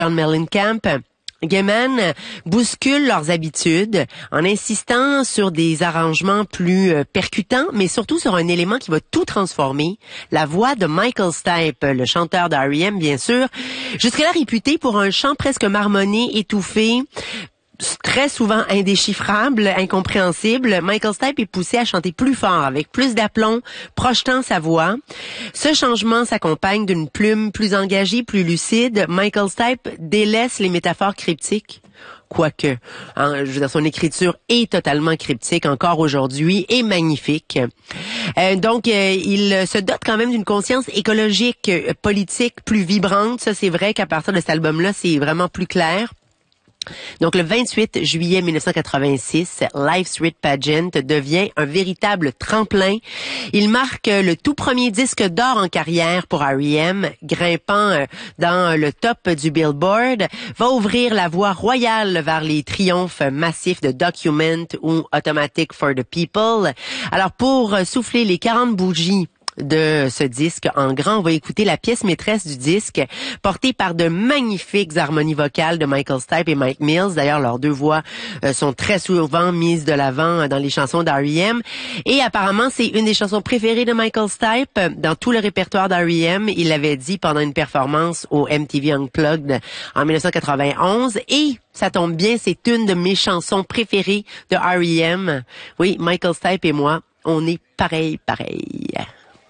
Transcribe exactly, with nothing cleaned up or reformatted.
Mellencamp, Gaiman bouscule leurs habitudes en insistant sur des arrangements plus percutants, mais surtout sur un élément qui va tout transformer, la voix de Michael Stipe, le chanteur d'R E M bien sûr, jusque-là réputé pour un chant presque marmonné, étouffé, très souvent indéchiffrable, incompréhensible. Michael Stipe est poussé à chanter plus fort, avec plus d'aplomb, projetant sa voix. Ce changement s'accompagne d'une plume plus engagée, plus lucide. Michael Stipe délaisse les métaphores cryptiques. Quoique, hein, je veux dire, son écriture est totalement cryptique encore aujourd'hui et magnifique. Euh, donc, euh, il se dote quand même d'une conscience écologique, euh, politique plus vibrante. Ça, c'est vrai qu'à partir de cet album-là, c'est vraiment plus clair. Donc, le vingt-huit juillet mille neuf cent quatre-vingt-six, Life's Rite Pageant devient un véritable tremplin. Il marque le tout premier disque d'or en carrière pour R E M, grimpant dans le top du Billboard, va ouvrir la voie royale vers les triomphes massifs de Document ou Automatic for the People. Alors, pour souffler les quarante bougies de ce disque en grand, on va écouter la pièce maîtresse du disque, portée par de magnifiques harmonies vocales de Michael Stipe et Mike Mills. D'ailleurs, leurs deux voix euh, sont très souvent mises de l'avant dans les chansons d'R E M. Et apparemment, c'est une des chansons préférées de Michael Stipe dans tout le répertoire d'R E M. Il l'avait dit pendant une performance au M T V Unplugged en mille neuf cent quatre-vingt-onze. Et ça tombe bien, c'est une de mes chansons préférées de R E M. Oui, Michael Stipe et moi, on est pareil, pareil.